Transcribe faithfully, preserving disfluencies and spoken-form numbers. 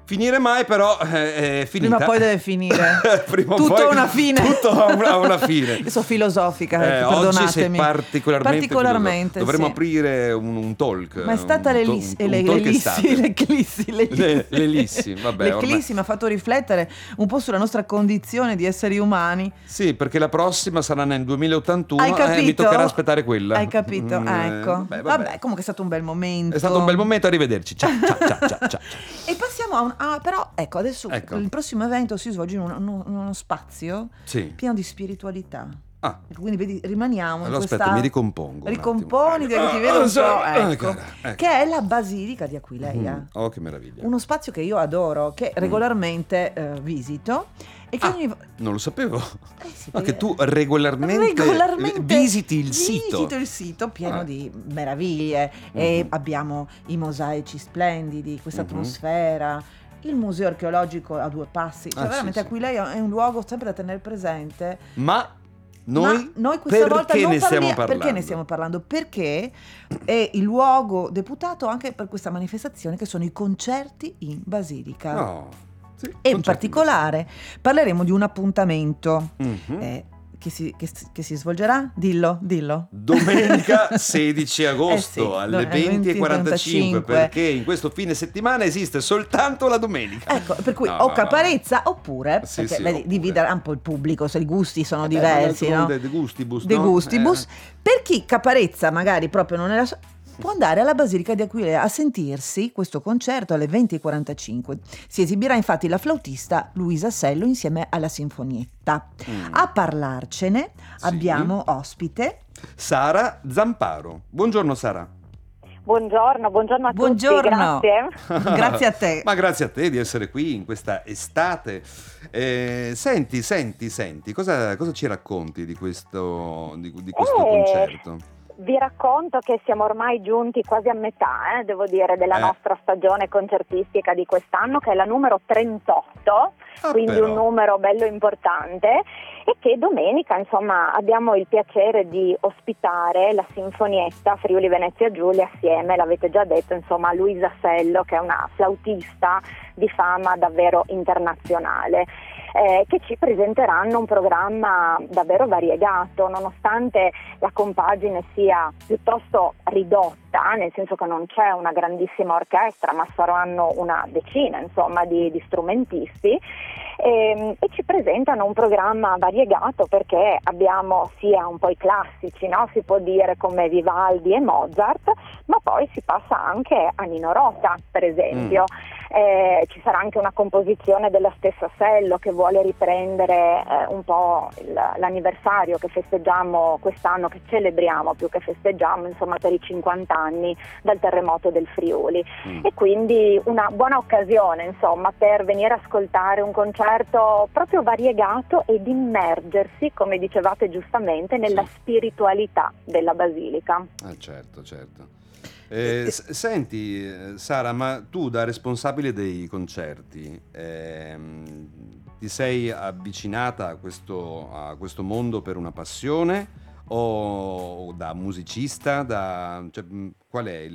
finire mai, però eh, è finita. Prima o poi deve finire. Prima o Tutto poi, ha una fine. Tutto ha una, ha una fine. Io sono filosofica, Eh, ecco, oggi sei perdonatemi. particolarmente, Particolarmente, dovremmo sì. aprire un, un talk. Ma è stata un, l'elissi, un, le, un talk l'elissi, estate. l'eclissi, l'eclissi. Le- l'elissi, vabbè, L'eclissi mi ha fatto riflettere un po' sulla nostra condizione di esseri umani. Sì, perché la prossima sarà nel duemilaottantuno. Hai capito? Eh, mi toccherà aspettare quella. Hai capito? Mm, Ah, eh, ecco. vabbè, Vabbè, vabbè. comunque è stato un bel momento. È stato un bel momento, arrivederci. Ciao, ciao, ciao, ciao, ciao. E passiamo a un... Ah, però, ecco, adesso Ecco. il prossimo evento si svolge in uno, uno- uno spazio Sì. pieno di spiritualità. Ah, Quindi vedi, rimaniamo allora in questa... aspetta, mi ricompongo un Ricomponi, attimo. ti vedo un Ah, po', ah, ecco. cara, ecco. Che è la Basilica di Aquileia. Mm, oh, che meraviglia. Uno spazio che io adoro, che regolarmente eh, visito e che Ah, ogni... non lo sapevo. Eh sì, Ma che perché- tu regolarmente, regolarmente visiti il sito. Visito il sito pieno Ah. di meraviglie e Mhm. abbiamo i mosaici splendidi, questa Mhm. atmosfera, il museo archeologico a due passi. Cioè Ah, sì, veramente sì. Aquileia è un luogo sempre da tenere presente. Ma noi, Ma noi questa perché volta non ne stiamo parlia- parlando? Perché ne stiamo parlando? Perché è il luogo deputato anche per questa manifestazione che sono i concerti in Basilica. No. Sì, E in concerti particolare parleremo di un appuntamento Mhm. eh, che, si, che, si- che si svolgerà. Dillo, dillo. Domenica sedici agosto Eh sì, alle do- venti e quarantacinque, quarantacinque. perché in questo fine settimana esiste soltanto la domenica. Ecco, per cui No, o no, Caparezza oppure, Sì, perché sì, vedi, oppure. dividere un po' il pubblico, se i gusti sono Eh beh, diversi, ma no? d'altronde De gustibus, De no? gustibus. Eh. Per chi Caparezza magari proprio non è la sua, può andare alla Basilica di Aquileia a sentirsi questo concerto alle venti e quarantacinque. Si esibirà infatti la flautista Luisa Sello insieme alla Sinfonietta. Mm. A parlarcene Sì. abbiamo ospite. Sara Zamparo. Buongiorno Sara. Buongiorno, buongiorno a Buongiorno. tutti, grazie. Grazie a te. Ma grazie a te di essere qui in questa estate. Eh, senti, senti, senti, cosa, cosa ci racconti di questo, di, di questo Eh, concerto? Vi racconto che siamo ormai giunti quasi a metà, eh, devo dire, della Eh. nostra stagione concertistica di quest'anno, che è la numero trentotto, Ah, quindi però. un numero bello importante, e che domenica, insomma, abbiamo il piacere di ospitare la Sinfonietta Friuli Venezia Giulia assieme, l'avete già detto, insomma, a Luisa Sello, che è una flautista di fama davvero internazionale. Eh, che ci presenteranno un programma davvero variegato, nonostante la compagine sia piuttosto ridotta, nel senso che non c'è una grandissima orchestra, ma saranno una decina, insomma, di, di strumentisti. E, e ci presentano un programma variegato perché abbiamo sia un po' i classici, no? Si può dire, come Vivaldi e Mozart, ma poi si passa anche a Nino Rota, per esempio. Mm. Eh, ci sarà anche una composizione della stessa Sello che vuole riprendere eh, un po' il, l'anniversario che festeggiamo quest'anno, che celebriamo più che festeggiamo, insomma, per i cinquanta anni dal terremoto del Friuli. Mm. E quindi una buona occasione, insomma, per venire a ascoltare un concerto proprio variegato ed immergersi, come dicevate giustamente, nella Sì. spiritualità della Basilica. Ah, certo, certo. Eh, s- senti eh, Sara, ma tu da responsabile dei concerti ehm, ti sei avvicinata a questo, a questo mondo per una passione o da musicista? Da, cioè, mh, qual è il